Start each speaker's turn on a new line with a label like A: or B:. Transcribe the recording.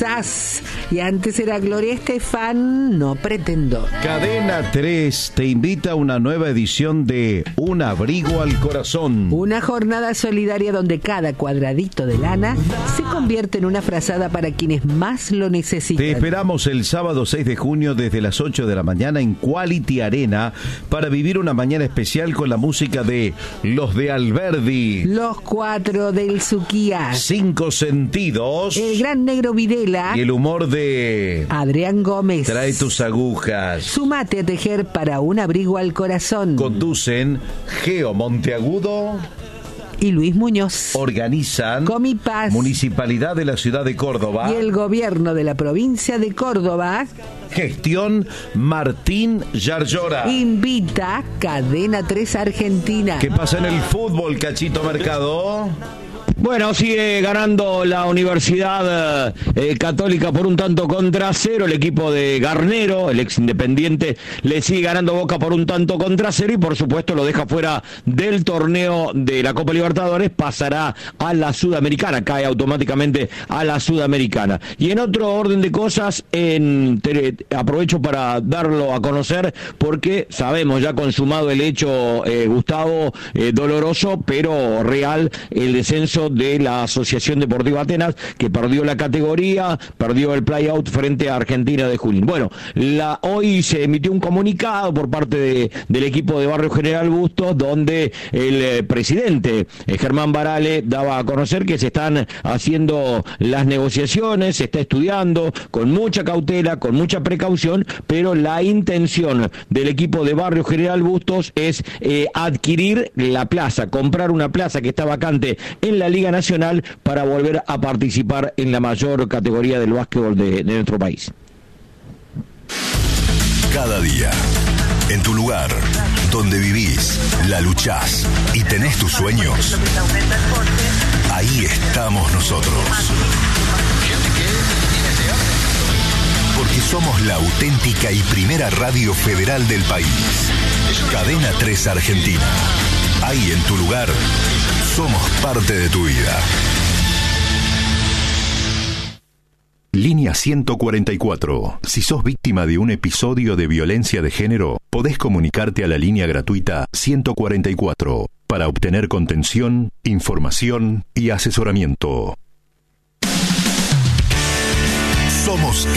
A: Sass. Y antes era Gloria Estefan, No Pretendo.
B: Cadena 3 te invita a una nueva edición de Un Abrigo al Corazón.
A: Una jornada solidaria donde cada cuadradito de lana se convierte en una frazada para quienes más lo necesitan.
B: Te esperamos el sábado 6 de junio desde las 8 de la mañana en Quality Arena para vivir una mañana especial con la música de Los de Alberdi,
A: Los Cuatro del Suquía,
B: Cinco Sentidos,
A: El Gran Negro Videla
B: y el humor de
A: Adrián Gómez.
B: Trae tus agujas.
A: Súmate a tejer para un abrigo al corazón.
B: Conducen Geo Monteagudo
A: y Luis Muñoz.
B: Organizan
A: Comipaz,
B: Municipalidad de la Ciudad de Córdoba
A: y el Gobierno de la Provincia de Córdoba.
B: Gestión Martín Yarlora.
A: Invita Cadena 3 Argentina.
B: ¿Qué pasa en el fútbol, Cachito Mercado?
C: Bueno, sigue ganando la Universidad Católica por 1-0. El equipo de Garnero, el ex Independiente, le sigue ganando Boca por 1-0 y por supuesto lo deja fuera del torneo de la Copa Libertadores. Pasará a la Sudamericana, cae automáticamente a la Sudamericana. Y en otro orden de cosas, aprovecho para darlo a conocer porque sabemos ya consumado el hecho, Gustavo, doloroso pero real, el descenso de la Asociación Deportiva Atenas, que perdió la categoría, perdió el play-out frente a Argentina de Junín. Bueno, hoy se emitió un comunicado por parte del equipo de Barrio General Bustos, donde el presidente Germán Barale daba a conocer que se están haciendo las negociaciones, se está estudiando con mucha cautela, con mucha precaución, pero la intención del equipo de Barrio General Bustos es adquirir la plaza, comprar una plaza que está vacante en la Liga Nacional para volver a participar en la mayor categoría del básquetbol de nuestro país.
D: Cada día, en tu lugar, donde vivís, la luchás y tenés tus sueños, ahí estamos nosotros. Porque somos la auténtica y primera radio federal del país. Cadena 3 Argentina. Ahí en tu lugar, somos parte de tu vida. Línea 144. Si sos víctima de un episodio de violencia de género, podés comunicarte a la línea gratuita 144 para obtener contención, información y asesoramiento. Somos